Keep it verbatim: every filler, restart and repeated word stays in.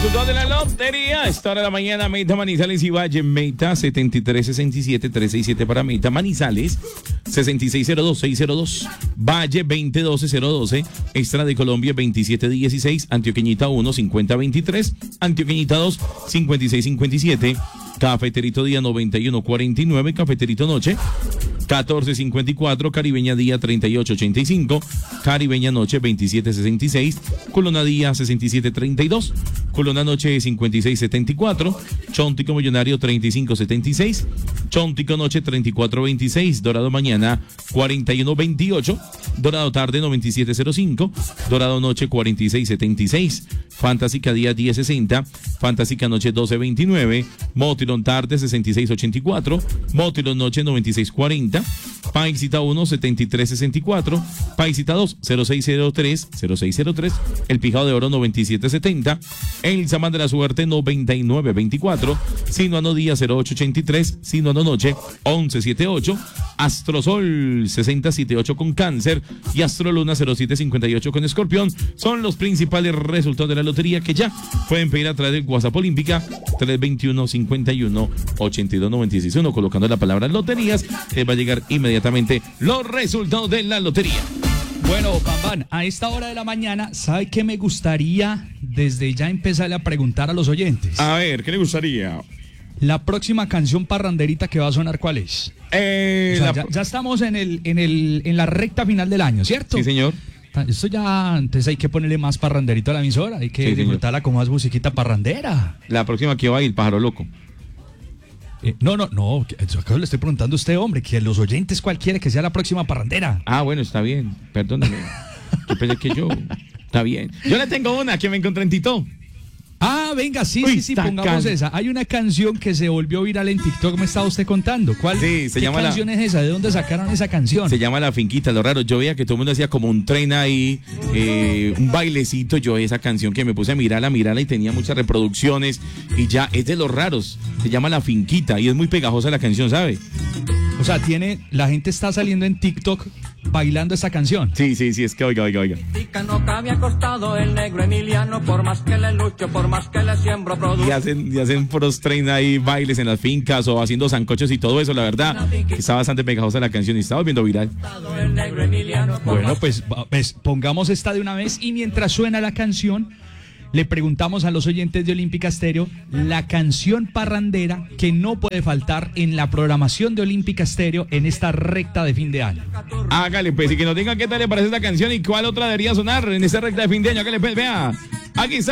resultados de la lotería. Esta hora de la mañana, Meta, Manizales y Valle. Meta setenta y tres sesenta y siete, trescientos sesenta y siete para Meta. Manizales sesenta y seis cero dos, seiscientos dos. Valle veinte doce cero doce. Extra de Colombia veintisiete dieciséis. Antioqueñita uno cincuenta veintitrés. Antioqueñita dos cincuenta y seis cincuenta y siete. Cafeterito Día noventa y uno cuarenta y nueve. Cafeterito Noche catorce cincuenta y cuatro, Caribeña Día treinta y ocho ochenta y cinco, Caribeña Noche veintisiete sesenta y seis, Colona Día sesenta y siete treinta y dos, Colona Noche cincuenta y seis setenta y cuatro, Chontico Millonario treinta y cinco setenta y seis, Chontico Noche treinta y cuatro veintiséis, Dorado Mañana cuarenta y uno veintiocho, Dorado Tarde noventa y siete cero cinco, Dorado Noche cuarenta y seis setenta y seis, Fantástica Día diez sesenta, Fantástica Noche doce veintinueve, Motilón Tarde sesenta y seis ochenta y cuatro, Motilón Noche noventa y seis cuarenta, Paisita uno setenta y tres sesenta y cuatro, Paisita dos cero seis cero tres cero seis cero tres, El Pijao de Oro noventa y siete setenta, El Samán de la Suerte noventa y nueve veinticuatro, Sinuano Día cero ocho ochenta y tres, Sinuano Noche once setenta y ocho, Astrosol sesenta setenta y ocho con Cáncer y Astroluna cero siete cincuenta y ocho con Escorpión. Son los principales resultados de la lotería que ya pueden pedir a través del WhatsApp Olímpica tres veintiuno cincuenta y uno ochenta y dos noventa y seis uno, colocando la palabra loterías, que va a llegar inmediatamente los resultados de la lotería. Bueno, Bambán, a esta hora de la mañana, ¿sabe qué me gustaría desde ya empezarle a preguntar a los oyentes? A ver, ¿qué le gustaría? La próxima canción parranderita que va a sonar, ¿cuál es? Eh, o sea, la... ya, ya estamos en el, en el, en la recta final del año, ¿cierto? Sí, señor. Esto ya, entonces hay que ponerle más parranderito a la emisora, hay que sí, disfrutarla con más musiquita parrandera. La próxima que va a ir, Pájaro Loco. Eh, no, no, no, yo le estoy preguntando a usted, hombre, que los oyentes cuál quiere que sea la próxima parrandera. Ah, bueno, está bien, perdóname. Yo pensé que yo, está bien. Yo le tengo una que me encontré en Tito. Ah, venga, sí, Uy, sí, sí, pongamos can... esa. Hay una canción que se volvió viral en TikTok, me estaba usted contando. ¿Cuál? Sí, se ¿Qué llama canción la... es esa? ¿De dónde sacaron esa canción? Se llama La Finquita, lo raro. Yo veía que todo el mundo hacía como un tren ahí, eh, un bailecito. Yo esa canción que me puse a mirarla, mirarla y tenía muchas reproducciones y ya es de los raros. Se llama La Finquita y es muy pegajosa la canción, ¿sabe? O sea, tiene, la gente está saliendo en TikTok bailando esa canción. Sí, sí, sí, es que oiga, oiga, oiga. No cabe acostado el negro Emiliano, por más que le lucho, por más que le siembro producto. Y hacen, y hacen pros train ahí, bailes en las fincas o haciendo sancochos y todo eso, la verdad. Está bastante pegajosa la canción y está volviendo viral. Bueno, pues, pues pongamos esta de una vez y mientras suena la canción, le preguntamos a los oyentes de Olímpica Estéreo la canción parrandera que no puede faltar en la programación de Olímpica Estéreo en esta recta de fin de año. Hágale pues, y que nos diga qué tal le parece esta canción y cuál otra debería sonar en esta recta de fin de año. Hágale pues, vea, aquí está.